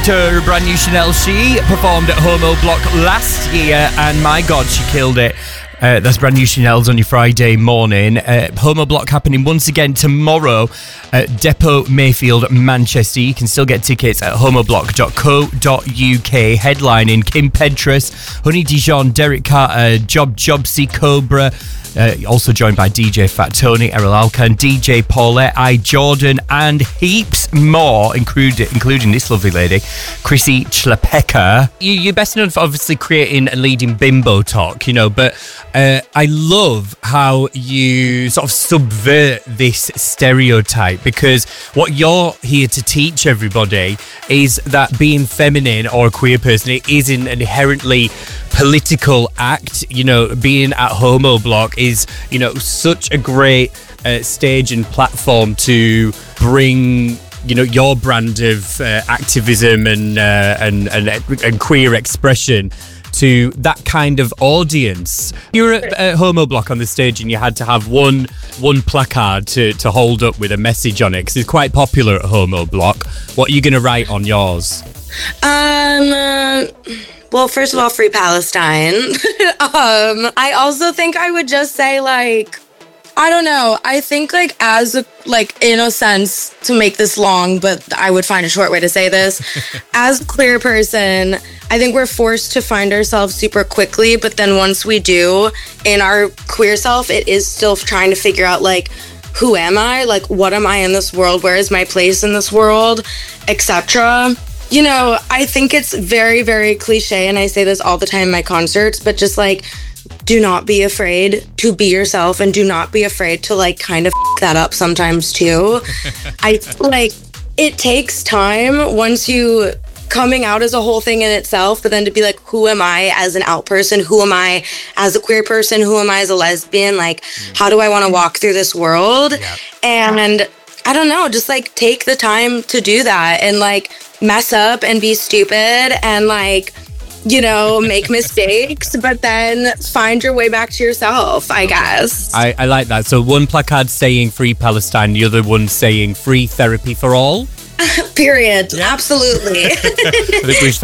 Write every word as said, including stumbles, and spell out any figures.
to her brand new Chanel. She performed at Homo Block last year, and my God, she killed it. Uh, that's brand new Chanel's on your Friday morning. Uh, Homo Block happening once again tomorrow at Depot Mayfield, Manchester. You can still get tickets at homoblock dot co dot uk. Headlining Kim Petras, Honey Dijon, Derek Carter, Job Jobsy, Cobra. Uh, also joined by D J Fat Tony, Errol Alkan, D J Paulette, I Jordan, and heaps more, including, including this lovely lady, Chrissy Chlepeka. You, you're best known for obviously creating and leading Bimbo Talk, you know, but uh, I love how you sort of subvert this stereotype, because what you're here to teach everybody is that being feminine or a queer person, it isn't an inherently political act. You know, being at Homo Block is, you know, such a great uh, stage and platform to bring, you know, your brand of uh, activism and, uh, and and and queer expression to that kind of audience. You were at uh, Homo Block on the stage, and you had to have one one placard to, to hold up with a message on it, because it's quite popular at Homo Block. What are you going to write on yours? Um... Uh... Well, first of all, free Palestine. um, I also think I would just say, like, I don't know. I think, like, as, a, like, in a sense, to make this long, but I would find a short way to say this. As a queer person, I think we're forced to find ourselves super quickly. But then once we do, in our queer self, it is still trying to figure out, like, who am I? Like, what am I in this world? Where is my place in this world? et cetera. You know, I think it's very, very cliche, and I say this all the time in my concerts, but just like, do not be afraid to be yourself, and do not be afraid to like kind of f- that up sometimes too. I like, it takes time once you coming out as a whole thing in itself, but then to be like, who am I as an out person? Who am I as a queer person? Who am I as a lesbian? Like, how do I want to walk through this world? Yeah. And I don't know, just like take the time to do that, and like mess up and be stupid and like, you know, make mistakes, but then find your way back to yourself, I guess. I, I like that. So one placard saying free Palestine, the other one saying free therapy for all. Period. Yeah. Absolutely. For the British